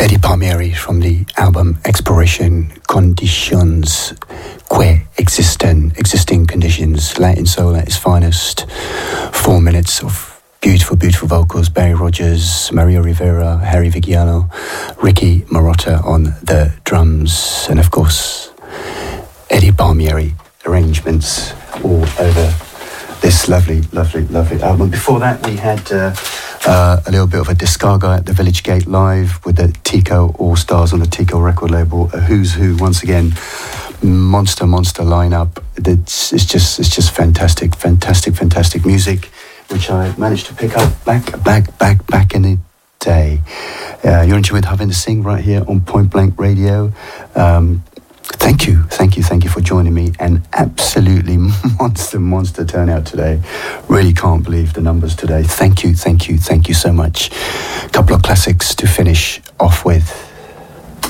Eddie Palmieri from the album Exploration Conditions Que Existen, Existing Conditions, Latin Soul at its finest. 4 minutes of beautiful, beautiful vocals. Barry Rogers, Mario Rivera, Harry Vigiano, Ricky Marotta on the drums, and of course, Eddie Palmieri arrangements all over this lovely, lovely, lovely album. Before that, we had a little bit of a Discarga at the Village Gate Live with the Tico All-Stars on the Tico record label. A who's who, once again, monster lineup. It's just fantastic, fantastic, fantastic music, which I managed to pick up back in the day. You're enjoying Having to Sing right here on Point Blank Radio. Thank you for joining me. An absolutely monster turnout today. Really can't believe the numbers today. Thank you so much. A couple of classics to finish off with.